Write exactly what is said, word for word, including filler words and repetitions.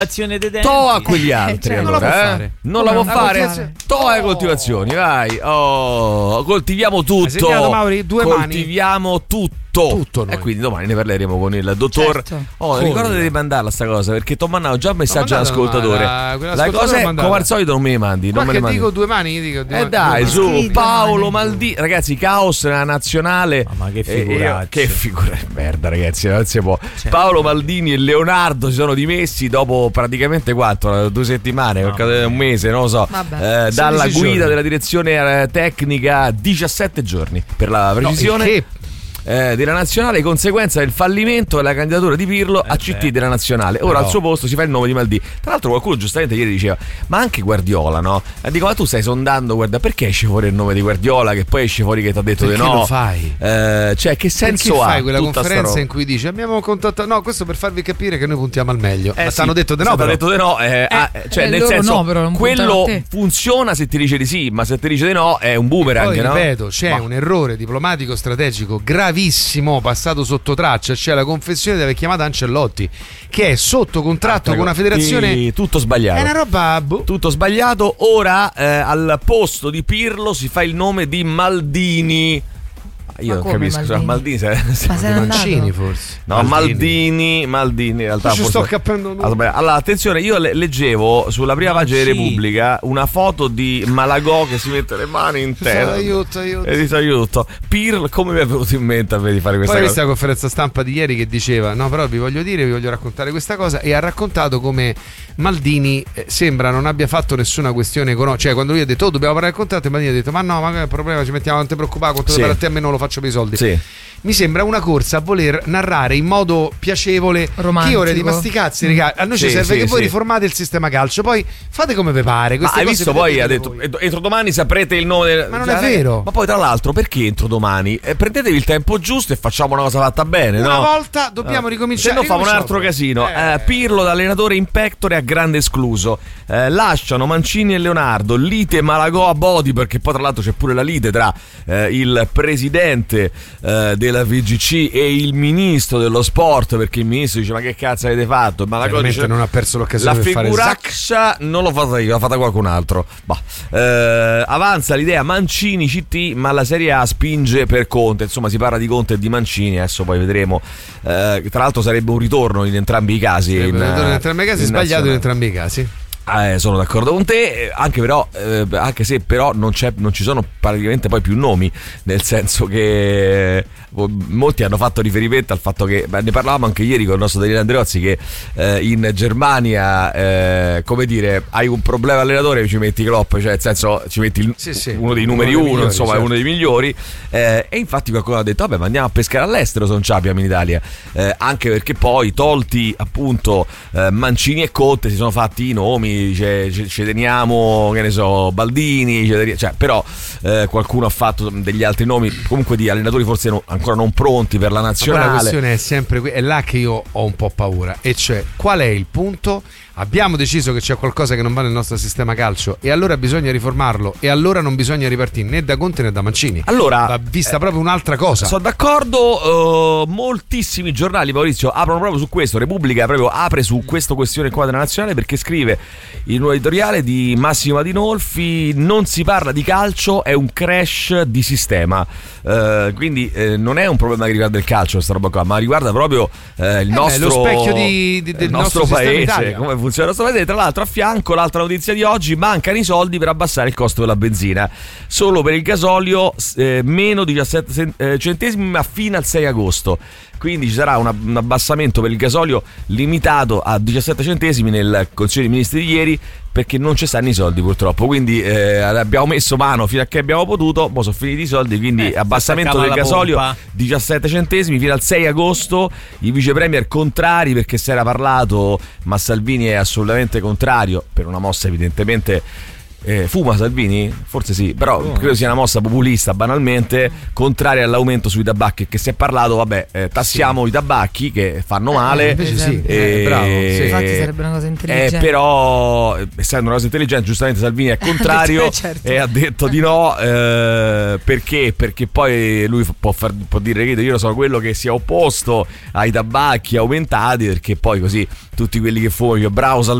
To a quegli altri, cioè, allora, non la può eh? fare. Non la Come può no? fare? Coltivazione. To alle coltivazioni, vai. Oh, coltiviamo tutto. Hai segnato, Mauri? Due coltiviamo mani. tutto. Tutto noi. E quindi domani ne parleremo con il dottor. Certo. Oh, Come? ricordati di mandarla sta cosa, perché ti ho mandato già un messaggio L'ho mandata, all'ascoltatore. ma la- La cosa è, come al solito, non me le mandi. Non me le Ma che mandi. dico due mani? Io dico due Eh mani, dai, due su, mani. Sì, Paolo domani. Maldini. Ragazzi, caos nella nazionale. Ma che E- e- figuraccia. Che figura merda, ragazzi, non si può. Cioè, Paolo Maldini e Leonardo si sono dimessi dopo praticamente quattro, due settimane, Mamma qualcosa- un mese, non lo so. Vabbè. Eh, dalla sedici guida giorni. della direzione eh, tecnica, diciassette giorni per la No, precisione. e che eh, della nazionale, conseguenza del fallimento della candidatura di Pirlo a C T beh. della nazionale. Ora Però- al suo posto si fa il nome di Maldini. Tra l'altro qualcuno giustamente ieri diceva: ma anche Guardiola, no? E dico: ma tu stai sondando, guarda, perché esce fuori il nome di Guardiola, che poi esce fuori che ti ha detto di Perché no? lo fai? Eh, cioè, che senso Perché ha fai quella tutta sta conferenza roba? in cui dici abbiamo contattato, no, questo per farvi capire che noi puntiamo al meglio. Eh Ma sì, ti hanno detto di se no, t'ha però. detto di no, eh, ah, eh, cioè eh, nel loro senso, no, però non puntano quello a te. funziona se ti dice di sì, ma se ti dice di no è un boomerang, Poi no? ripeto, c'è Ma- un errore diplomatico strategico gravissimo passato sotto traccia, c'è la confessione di aver chiamato Ancelotti, che è sotto contratto Ah, con una federazione. sì, tutto sbagliato. È una roba. boh. Tutto sbagliato. Ora eh, al posto di Pirlo si fa il nome di Maldini. Io Ma non come capisco, Maldini? Maldini se- se- Ma sei andato? Mancini forse. No, Maldini, Maldini in realtà Ci forse- sto capendo. Ah, vabbè, allora, attenzione, io le- leggevo sulla prima pagina di Mancini. Repubblica una foto di Malagò che si mette le mani in terra. Aiuto, aiuto. E ti aiuto. Pirlo, come mi è venuto in mente a me di fare questa Poi cosa? questa conferenza stampa di ieri che diceva no però vi voglio dire, vi voglio raccontare questa cosa, e ha raccontato come Maldini eh, sembra non abbia fatto nessuna questione economica, cioè quando lui ha detto oh dobbiamo parlare del contratto, e Maldini ha detto ma no, ma che è il problema, ci mettiamo, non ti preoccupare, quanto Sì. devo fare a te, a me non lo faccio per i soldi. Sì. Mi sembra una corsa a voler narrare in modo piacevole Romantico. che ore di masticazzi, raga. A noi ci Sì, serve sì, che voi sì. riformate il sistema calcio, poi fate come vi pare. Ma Queste hai cose visto le poi ha vedete detto voi. "Ent- entro domani saprete il nome del... Ma non cioè, è vero. Ma poi tra l'altro perché entro domani? Eh, prendetevi il tempo giusto e facciamo una cosa fatta bene, Una no? volta dobbiamo Ah. ricominciare. Se no fa un ricominciamo. altro casino. Eh. Eh, Pirlo da allenatore in pectore a grande escluso. Eh, lasciano Mancini e Leonardo. Lite Malagò a body, perché poi tra l'altro c'è pure la lite tra eh, il presidente eh, della V G C e il ministro dello sport, perché il ministro dice ma che cazzo avete fatto? Malagò Veramente dice non ha perso l'occasione la per fare figuraccia non l'ho fatta io, l'ha fatta qualcun altro. Bah. Eh, avanza l'idea Mancini C T, ma la Serie A spinge per Conte. Insomma, si parla di Conte e di Mancini. Adesso poi vedremo. Eh, tra l'altro sarebbe un ritorno in entrambi i casi. in, in, in entrambi i casi, in sbagliato in nazionale. entrambi i casi. Eh, sono d'accordo con te, eh, anche però eh, anche se però non, c'è, non ci sono praticamente poi più nomi, nel senso che eh, molti hanno fatto riferimento al fatto che beh, ne parlavamo anche ieri con il nostro Daniele Andreozzi, che eh, in Germania eh, come dire, hai un problema allenatore ci metti Klopp, cioè nel senso ci metti il, Sì, sì. uno dei numeri Uno dei uno, migliori, insomma certo. è uno dei migliori, eh, e infatti qualcuno ha detto vabbè ma andiamo a pescare all'estero se non ci abbiamo in Italia, eh, anche perché poi tolti appunto eh, Mancini e Conte si sono fatti i nomi, dice ci, ci teniamo, che ne so, Baldini, ci teniamo- cioè, però eh, qualcuno ha fatto degli altri nomi comunque di allenatori forse no- ancora non pronti per la Ma poi nazionale. la questione è sempre que- è là che io ho un po' paura, e cioè qual è il punto? Abbiamo deciso che c'è qualcosa che non va nel nostro sistema calcio e allora bisogna riformarlo, e allora non bisogna ripartire né da Conte né da Mancini. Allora, va vista proprio un'altra cosa. Sono d'accordo, eh, moltissimi giornali, Maurizio, aprono proprio su questo. Repubblica proprio apre su questa questione qua della nazionale, perché scrive il nuovo editoriale di Massimo Adinolfi: non si parla di calcio, è un crash di sistema. Eh, quindi eh, non è un problema che riguarda il calcio questa roba qua, ma riguarda proprio eh, il Eh beh, nostro lo specchio di- di- del il nostro, nostro sistema paese, Italia. come funziona il nostro paese. Tra l'altro a fianco l'altra notizia di oggi: mancano i soldi per abbassare il costo della benzina. Solo per il gasolio eh, meno diciassette cent- eh, centesimi, ma fino al sei agosto. Quindi ci sarà una, un abbassamento per il gasolio limitato a diciassette centesimi nel Consiglio dei Ministri di ieri, perché non ci stanno i soldi purtroppo. Quindi eh, abbiamo messo mano fino a che abbiamo potuto, poi sono finiti i soldi, quindi Eh, abbassamento staccava del la gasolio pompa. diciassette centesimi fino al sei agosto. I vice premier contrari, perché si era parlato, ma Salvini è assolutamente contrario, per una mossa evidentemente Eh, fuma Salvini? Forse sì, però oh, credo sia una mossa populista banalmente contraria all'aumento sui tabacchi, che si è parlato, vabbè, eh, tassiamo sì. i tabacchi che fanno male, eh, invece sì, eh, eh, bravo, sì. Infatti sarebbe una cosa intelligente, eh, però essendo una cosa intelligente giustamente Salvini è contrario certo. e ha detto di no, eh, perché? Perché poi lui può, far, può dire che io sono quello che si è opposto ai tabacchi aumentati, perché poi così tutti quelli che fumano, io bravo Salvini,